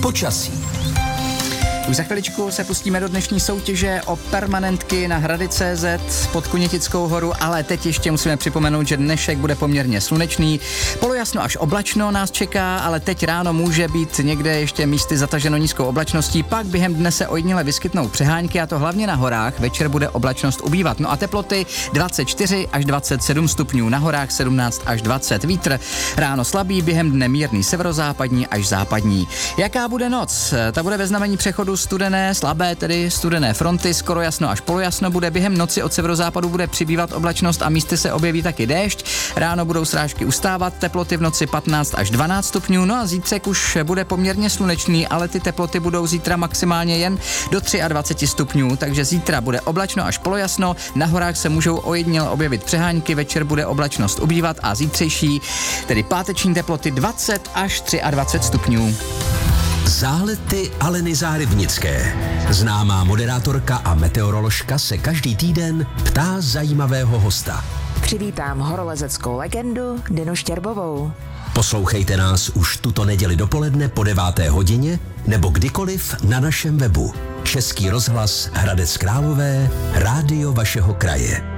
Počasí. Už za chviličku se pustíme do dnešní soutěže o permanentky na Hrady.cz pod Kunětickou horu, ale teď ještě musíme připomenout, že dnešek bude poměrně slunečný. Polojasno až oblačno nás čeká, ale teď ráno může být někde ještě místy zataženo nízkou oblačností, pak během dne se ojediněle vyskytnou přehánky, a to hlavně na horách. Večer bude oblačnost ubývat. No a teploty 24 až 27 stupňů, na horách 17 až 20. Vítr ráno slabý, během dne mírný severozápadní až západní. Jaká bude noc? Ta bude ve znamení přechodu studené, slabé, tedy studené fronty, skoro jasno až polojasno bude. Během noci od severozápadu bude přibývat oblačnost a místy se objeví taky déšť. Ráno budou srážky ustávat, teploty v noci 15 až 12 stupňů. No a zítřek už bude poměrně slunečný, ale ty teploty budou zítra maximálně jen do 23 stupňů, takže zítra bude oblačno až polojasno, na horách se můžou ojediněle objevit přehánky, večer bude oblačnost ubývat a zítřejší, tedy páteční teploty 20 až 23 stupňů. Zálety Aleny Zárybnické. Známá moderátorka a meteoroložka se každý týden ptá zajímavého hosta. Přivítám horolezeckou legendu Dinu Štěrbovou. Poslouchejte nás už tuto neděli dopoledne po 9. hodině nebo kdykoliv na našem webu. Český rozhlas Hradec Králové, rádio vašeho kraje.